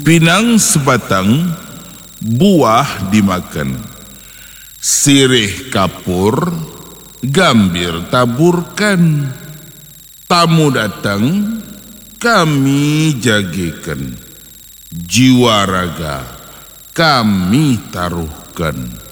Dipinang sebatang buah dimakan, sirih kapur gambir taburkan. Tamu datang kami jagikan, jiwa raga kami taruhkan.